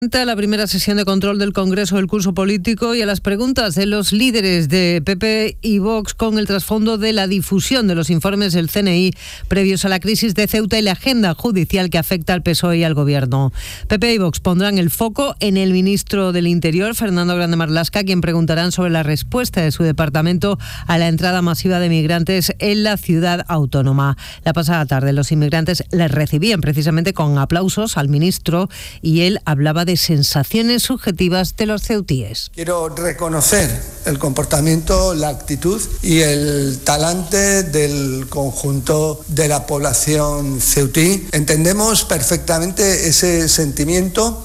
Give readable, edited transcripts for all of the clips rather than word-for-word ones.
La primera sesión de control del Congreso del curso político y a las preguntas de los líderes de PP y Vox con el trasfondo de la difusión de los informes del CNI previos a la crisis de Ceuta y la agenda judicial que afecta al PSOE y al Gobierno. PP y Vox pondrán el foco en el ministro del Interior, Fernando Grande Marlaska, quien preguntarán sobre la respuesta de su departamento a la entrada masiva de migrantes en la ciudad autónoma. La pasada tarde los inmigrantes les recibían precisamente con aplausos al ministro y él hablaba de sensaciones subjetivas de los ceutíes. Quiero reconocer el comportamiento, la actitud y el talante del conjunto de la población ceutí. Entendemos perfectamente ese sentimiento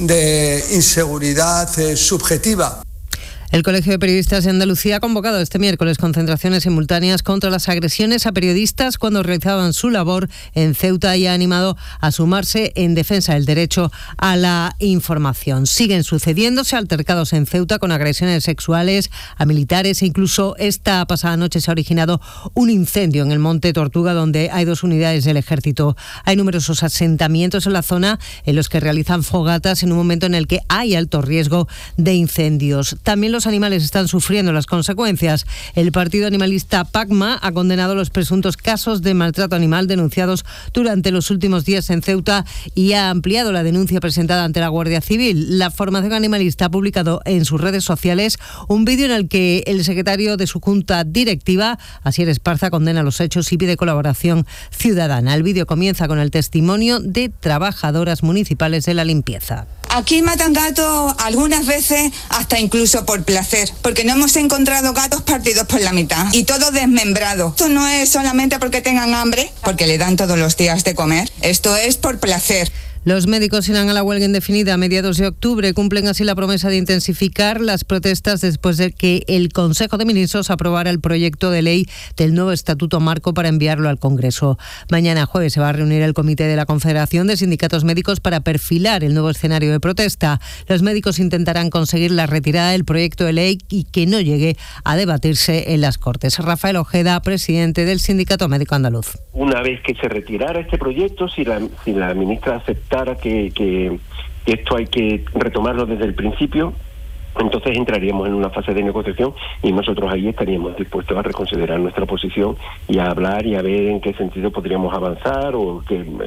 de inseguridad subjetiva. El Colegio de Periodistas de Andalucía ha convocado este miércoles concentraciones simultáneas contra las agresiones a periodistas cuando realizaban su labor en Ceuta y ha animado a sumarse en defensa del derecho a la información. Siguen sucediéndose altercados en Ceuta con agresiones sexuales a militares e incluso esta pasada noche se ha originado un incendio en el Monte Tortuga donde hay 2 unidades del ejército. Hay numerosos asentamientos en la zona en los que realizan fogatas en un momento en el que hay alto riesgo de incendios. También los animales están sufriendo las consecuencias. El partido animalista PACMA ha condenado los presuntos casos de maltrato animal denunciados durante los últimos días en Ceuta y ha ampliado la denuncia presentada ante la Guardia Civil. La formación animalista ha publicado en sus redes sociales un vídeo en el que el secretario de su junta directiva, Asier Esparza, condena los hechos y pide colaboración ciudadana. El vídeo comienza con el testimonio de trabajadoras municipales de la limpieza. Aquí matan gatos algunas veces hasta incluso por placer, porque no hemos encontrado gatos partidos por la mitad y todo desmembrado. Esto no es solamente porque tengan hambre, porque le dan todos los días de comer, esto es por placer. Los médicos irán a la huelga indefinida a mediados de octubre. Cumplen así la promesa de intensificar las protestas después de que el Consejo de Ministros aprobara el proyecto de ley del nuevo Estatuto Marco para enviarlo al Congreso. Mañana jueves se va a reunir el Comité de la Confederación de Sindicatos Médicos para perfilar el nuevo escenario de protesta. Los médicos intentarán conseguir la retirada del proyecto de ley y que no llegue a debatirse en las Cortes. Rafael Ojeda, presidente del Sindicato Médico Andaluz. Una vez que se retirara este proyecto, si la ministra aceptara que esto hay que retomarlo desde el principio, entonces entraríamos en una fase de negociación y nosotros ahí estaríamos dispuestos a reconsiderar nuestra posición y a hablar y a ver en qué sentido podríamos avanzar o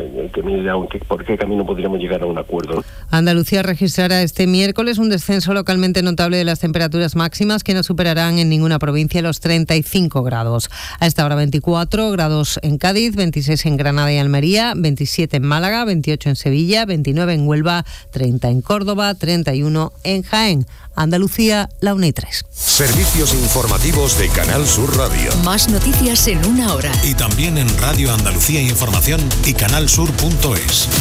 por qué camino podríamos llegar a un acuerdo. Andalucía registrará este miércoles un descenso localmente notable de las temperaturas máximas que no superarán en ninguna provincia los 35 grados. A esta hora 24 grados en Cádiz, 26 en Granada y Almería, 27 en Málaga, 28 en Sevilla, 29 en Huelva, 30 en Córdoba, 31 en Jaén. Andalucía, la 1:03. Servicios informativos de Canal Sur Radio. Más noticias en una hora. Y también en Radio Andalucía Información y canalsur.es.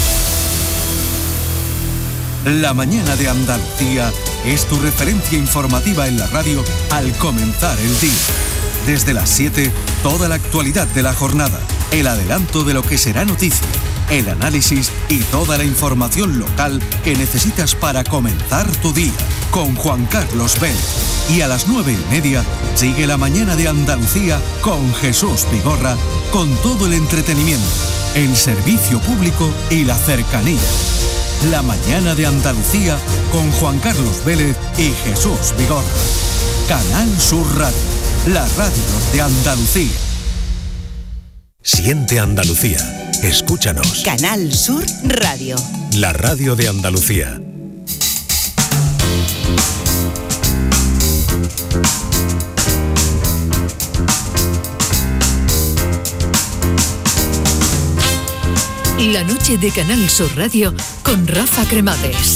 La mañana de Andalucía es tu referencia informativa en la radio al comenzar el día. Desde las 7, toda la actualidad de la jornada, el adelanto de lo que será noticia, el análisis y toda la información local que necesitas para comenzar tu día, con Juan Carlos Vélez. Y a las 9:30 sigue la mañana de Andalucía con Jesús Vigorra, con todo el entretenimiento, el servicio público y la cercanía. La mañana de Andalucía con Juan Carlos Vélez y Jesús Vigorra. Canal Sur Radio, la radio de Andalucía. Siente Andalucía. Escúchanos. Canal Sur Radio. La radio de Andalucía. La noche de Canal Sur Radio con Rafa Cremades.